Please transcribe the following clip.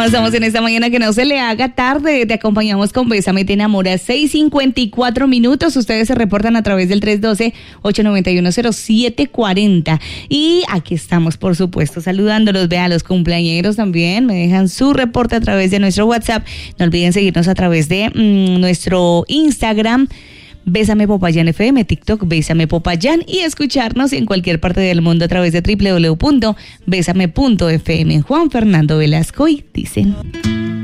Avanzamos en esta mañana, que no se le haga tarde. Te acompañamos con Bésame Te Enamora. 6:54. Ustedes se reportan a través del 312-891-0740. Y aquí estamos, por supuesto, saludándolos. Vea, los cumpleañeros también me dejan su reporte a través de nuestro WhatsApp. No olviden seguirnos a través de nuestro Instagram, Bésame Popayán FM, TikTok Bésame Popayán, y escucharnos en cualquier parte del mundo a través de www.besame.fm. Juan Fernando Velasco y dicen...